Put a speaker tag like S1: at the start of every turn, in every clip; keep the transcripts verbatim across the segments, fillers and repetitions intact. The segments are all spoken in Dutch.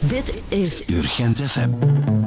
S1: Dit is Urgent F M.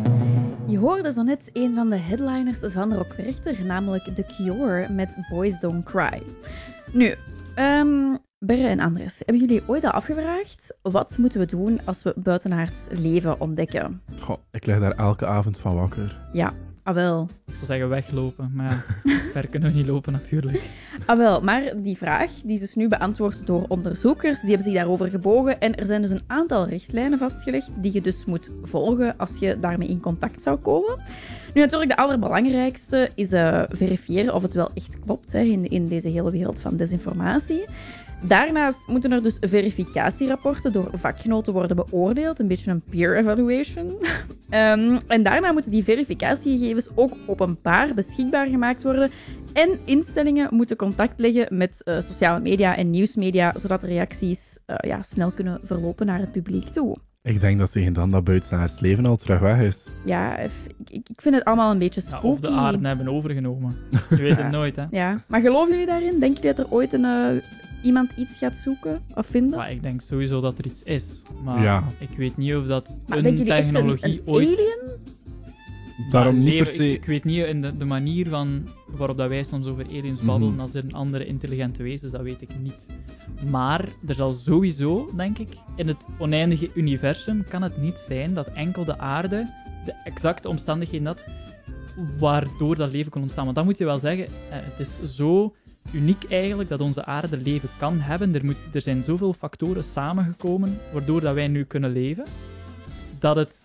S2: Je hoorde zo net een van de headliners van Rock Werchter, namelijk The Cure met Boys Don't Cry. Nu, um, Berre en Andres, hebben jullie ooit al afgevraagd wat moeten we doen als we buitenaards leven ontdekken?
S3: Goh, ik lig daar elke avond van wakker.
S2: Ja, ah wel.
S4: Ik zou zeggen weglopen, maar ja, ver kunnen we niet lopen natuurlijk.
S2: Ah wel, maar die vraag die is dus nu beantwoord door onderzoekers. Die hebben zich daarover gebogen. En er zijn dus een aantal richtlijnen vastgelegd die je dus moet volgen als je daarmee in contact zou komen. Nu natuurlijk de allerbelangrijkste is uh, verifiëren of het wel echt klopt hè, in, in deze hele wereld van desinformatie. Daarnaast moeten er dus verificatierapporten door vakgenoten worden beoordeeld, een beetje een peer evaluation. um, en daarna moeten die verificatiegegevens ook openbaar beschikbaar gemaakt worden. En instellingen moeten contact leggen met uh, sociale media en nieuwsmedia, zodat de reacties uh, ja, snel kunnen verlopen naar het publiek toe.
S3: Ik denk dat tegen dan dat buitenaards leven al terug weg is.
S2: Ja, ik, ik vind het allemaal een beetje spooky.
S4: Ja, of de aarde hebben overgenomen. Je weet het nooit, hè.
S2: Ja, maar geloven jullie daarin? Denken jullie dat er ooit een... Uh, iemand iets gaat zoeken of vinden?
S4: Maar ik denk sowieso dat er iets is. Maar
S3: ja.
S4: ik weet niet of dat
S2: maar
S4: een
S2: denk
S4: technologie
S2: echt een, een
S4: ooit...
S2: alien?
S3: Daarom
S4: maar,
S3: niet
S4: nee,
S3: per se...
S4: Ik, ik weet niet in de, de manier van waarop dat wij soms over aliens babbelen,
S3: Mm-hmm.
S4: als er een andere intelligente wezens, dat weet ik niet. Maar er zal sowieso, denk ik, in het oneindige universum kan het niet zijn dat enkel de aarde de exacte omstandigheden had waardoor dat leven kon ontstaan. Want dan moet je wel zeggen, eh, het is zo uniek eigenlijk dat onze aarde leven kan hebben. Er, moet, er zijn zoveel factoren samengekomen waardoor dat wij nu kunnen leven, dat het...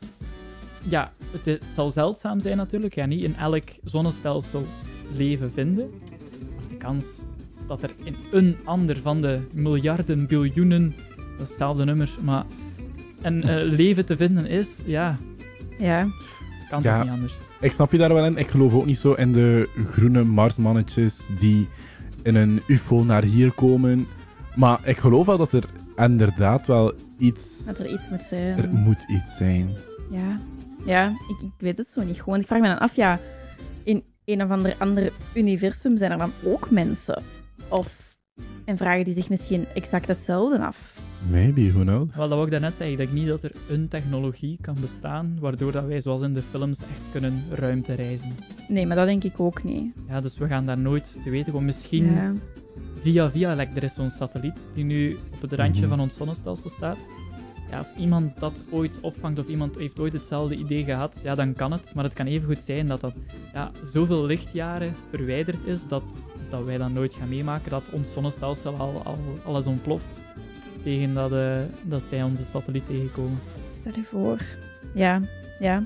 S4: Ja, het, het zal zeldzaam zijn natuurlijk. Je gaat niet in elk zonnestelsel leven vinden. Maar de kans dat er in een ander van de miljarden, biljoenen, dat is hetzelfde nummer, maar een uh, leven te vinden is, ja,
S2: Ja.
S4: kan
S3: Ja.
S4: toch niet anders.
S3: Ik snap je daar wel in. Ik geloof ook niet zo in de groene Marsmannetjes die in een U F O naar hier komen. Maar ik geloof wel dat er inderdaad wel iets...
S2: Dat er iets moet zijn.
S3: Er moet iets zijn.
S2: Ja, ja ik, ik weet het zo niet gewoon. Ik vraag me dan af, ja, in een of ander ander universum zijn er dan ook mensen? Of, en vragen die zich misschien exact hetzelfde af?
S3: Maybe, who knows?
S4: Wel, dat wil ik daarnet zeggen. Ik denk niet dat er een technologie kan bestaan waardoor dat wij, zoals in de films, echt kunnen ruimte reizen.
S2: Nee, maar dat denk ik ook niet.
S4: Ja, dus we gaan daar nooit te weten komen. Misschien
S2: Ja.
S4: via via, like, er is zo'n satelliet die nu op het randje
S3: Mhm.
S4: van ons zonnestelsel staat. Ja, als iemand dat ooit opvangt of iemand heeft ooit hetzelfde idee gehad, ja, dan kan het. Maar het kan even goed zijn dat dat ja, zoveel lichtjaren verwijderd is dat, dat wij dat nooit gaan meemaken, dat ons zonnestelsel al, al alles ontploft tegen dat, uh, dat zij onze satelliet tegenkomen.
S2: Stel je voor. Ja, ja.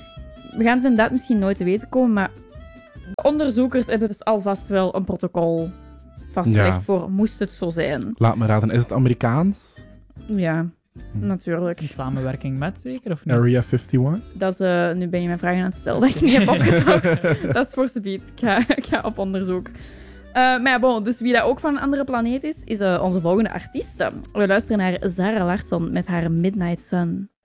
S2: We gaan het inderdaad misschien nooit te weten komen, maar de onderzoekers hebben dus alvast wel een protocol vastgelegd
S3: Ja.
S2: voor moest het zo zijn.
S3: Laat me raden, is het Amerikaans?
S2: Ja,
S3: Hm.
S2: natuurlijk.
S4: In samenwerking met, zeker, of niet?
S3: Area eenenvijftig?
S2: Dat is, uh, nu ben je mijn vragen aan het stellen dat ik niet heb opgezocht. Dat is voor subiet. Ik ga, ik ga op onderzoek. Uh, maar ja, bon, dus wie dat ook van een andere planeet is, is uh, onze volgende artiest. We luisteren naar Zara Larsson met haar Midnight Sun.